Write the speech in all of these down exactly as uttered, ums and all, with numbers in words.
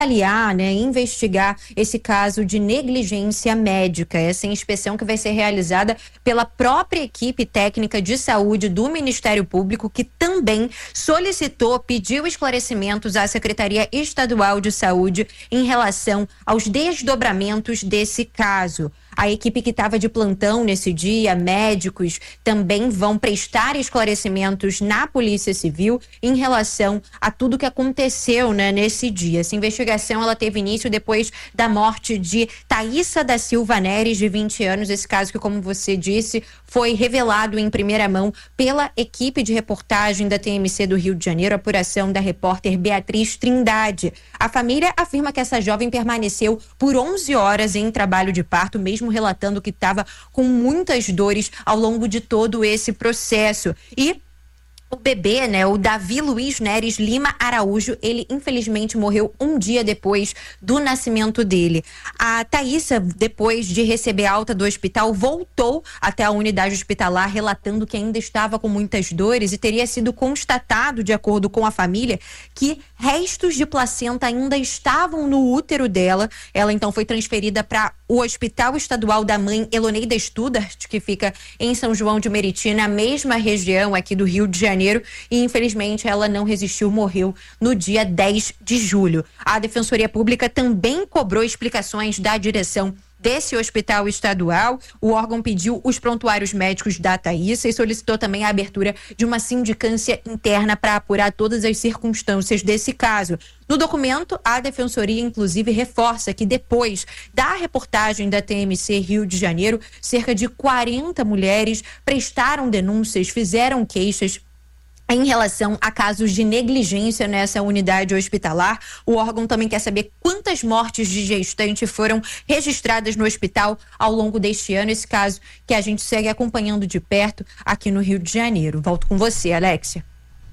avaliar, né, investigar esse caso de negligência médica. Essa inspeção que vai ser realizada pela própria equipe técnica de saúde do Ministério Público, que também solicitou, pediu esclarecimentos à Secretaria Estadual de Saúde em relação aos desdobramentos desse caso. A equipe que estava de plantão nesse dia, médicos, também vão prestar esclarecimentos na Polícia Civil em relação a tudo que aconteceu, né, nesse dia. Essa investigação ela teve início depois da morte de Thaísa da Silva Neres, de vinte anos. Esse caso que, como você disse, foi revelado em primeira mão pela equipe de reportagem da T M C do Rio de Janeiro, apuração da repórter Beatriz Trindade. A família afirma que essa jovem permaneceu por onze horas em trabalho de parto, mesmo relatando que estava com muitas dores ao longo de todo esse processo. E o bebê, né, o Davi Luiz Neres Lima Araújo, ele infelizmente morreu um dia depois do nascimento dele. A Thaísa, depois de receber alta do hospital, voltou até a unidade hospitalar relatando que ainda estava com muitas dores e teria sido constatado, de acordo com a família, que restos de placenta ainda estavam no útero dela. Ela então foi transferida para o Hospital Estadual da Mãe Eloneida Studart, que fica em São João de Meriti, na mesma região aqui do Rio de Janeiro. E infelizmente ela não resistiu, morreu no dia dez de julho. A Defensoria Pública também cobrou explicações da direção desse hospital estadual. O órgão pediu os prontuários médicos da Thaísa e solicitou também a abertura de uma sindicância interna para apurar todas as circunstâncias desse caso. No documento, a Defensoria, inclusive, reforça que depois da reportagem da T M C Rio de Janeiro, cerca de quarenta mulheres prestaram denúncias, fizeram queixas em relação a casos de negligência nessa unidade hospitalar. O órgão também quer saber quantas mortes de gestante foram registradas no hospital ao longo deste ano. Esse caso que a gente segue acompanhando de perto aqui no Rio de Janeiro. Volto com você, Alexia.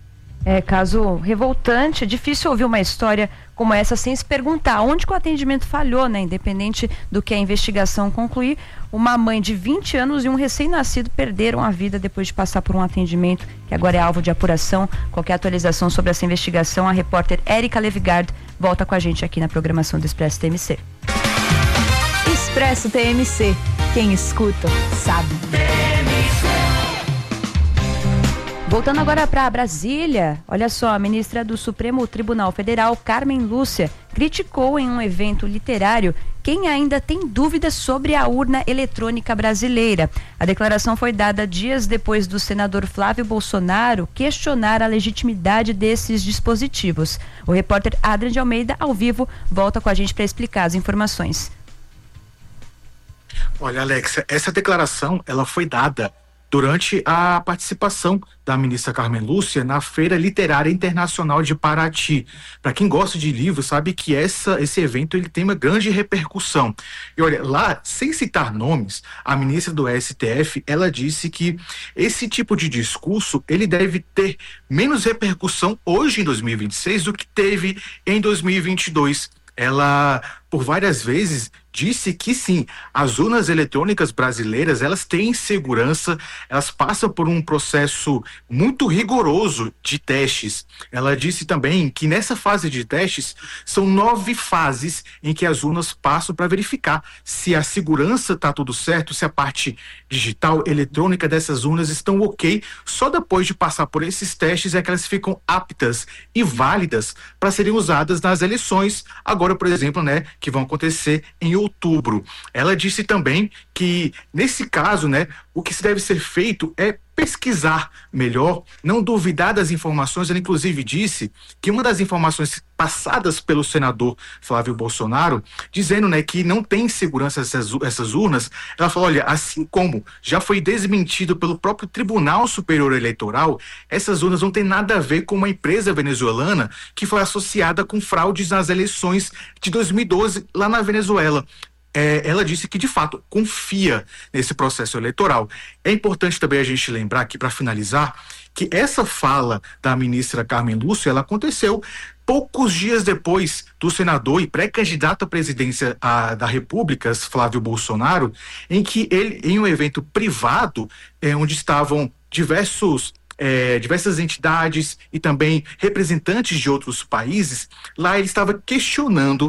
É caso revoltante, é difícil ouvir uma história como essa sem se perguntar onde que o atendimento falhou, né? Independente do que a investigação concluir, uma mãe de vinte anos e um recém-nascido perderam a vida depois de passar por um atendimento que agora é alvo de apuração. Qualquer atualização sobre essa investigação, a repórter Érica Levigard volta com a gente aqui na programação do Expresso T M C. Expresso T M C, quem escuta sabe. Voltando agora para Brasília, olha só, a ministra do Supremo Tribunal Federal, Carmen Lúcia, criticou em um evento literário quem ainda tem dúvidas sobre a urna eletrônica brasileira. A declaração foi dada dias depois do senador Flávio Bolsonaro questionar a legitimidade desses dispositivos. O repórter Adrian de Almeida, ao vivo, volta com a gente para explicar as informações. Olha, Alexa, essa declaração ela foi dada durante a participação da ministra Carmen Lúcia na Feira Literária Internacional de Paraty. Para quem gosta de livros, sabe que essa, esse evento ele tem uma grande repercussão. E olha, lá, sem citar nomes, a ministra do S T F, ela disse que esse tipo de discurso, ele deve ter menos repercussão hoje em dois mil e vinte e seis do que teve em dois mil e vinte e dois. Ela, por várias vezes, disse que sim, as urnas eletrônicas brasileiras, elas têm segurança, elas passam por um processo muito rigoroso de testes. Ela disse também que nessa fase de testes, são nove fases em que as urnas passam para verificar se a segurança está tudo certo, se a parte digital, eletrônica dessas urnas estão ok. Só depois de passar por esses testes é que elas ficam aptas e válidas para serem usadas nas eleições, agora, por exemplo, né, que vão acontecer em outubro. Ela disse também que, nesse caso, né, o que se deve ser feito é pesquisar melhor, não duvidar das informações. Ela, inclusive, disse que uma das informações passadas pelo senador Flávio Bolsonaro, dizendo, né, que não tem segurança essas, essas urnas, ela falou, olha, assim como já foi desmentido pelo próprio Tribunal Superior Eleitoral, essas urnas não têm nada a ver com uma empresa venezuelana que foi associada com fraudes nas eleições de dois mil e doze lá na Venezuela. É, ela disse que, de fato, confia nesse processo eleitoral. É importante também a gente lembrar aqui, para finalizar, que essa fala da ministra Carmen Lúcia, ela aconteceu poucos dias depois do senador e pré-candidato à presidência a, da República, Flávio Bolsonaro, em que ele, em um evento privado, é, onde estavam diversos é, diversas entidades e também representantes de outros países. Lá ele estava questionando